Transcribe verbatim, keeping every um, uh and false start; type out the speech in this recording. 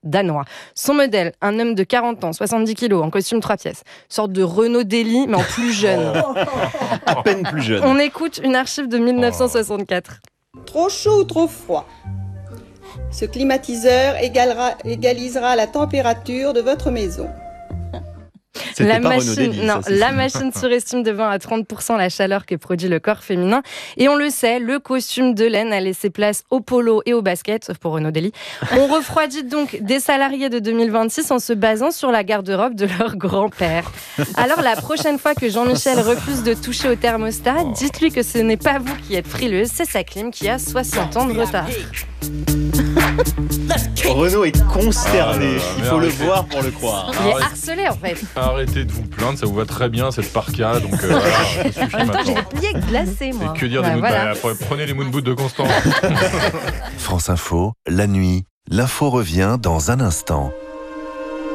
danois. Son modèle, un homme de quarante ans, soixante-dix kilos, en costume trois pièces. Sorte de Renaud Daily, mais en plus jeune. À peine plus jeune. On écoute une archive de dix-neuf cent soixante-quatre. Trop chaud ou trop froid? Ce climatiseur égalera, égalisera la température de votre maison. C'était La pas machine, Renaud Daily, non, ça, c'est la sûr. machine surestime de vingt à trente pour cent la chaleur que produit le corps féminin. Et on le sait, le costume de laine a laissé place au polo et au basket, sauf pour Renaud Daily. On refroidit donc des salariés de deux mille vingt-six en se basant sur la garde-robe de leur grand-père. Alors la prochaine fois que Jean-Michel refuse de toucher au thermostat, dites-lui que ce n'est pas vous qui êtes frileuse, c'est sa clim qui a soixante ans de retard. Renaud est consterné. Ah, Il faut le arrêtez. voir pour le croire. Il est Arrête. harcelé en fait. Arrêtez de vous plaindre, ça vous va très bien cette parka, donc euh, voilà, ça suffit En même temps, maintenant. j'ai des pliés glacés, moi. Et que dire Bah, des moon voilà. bah, prenez les moon boots de Constant. France Info, la nuit, l'info revient dans un instant.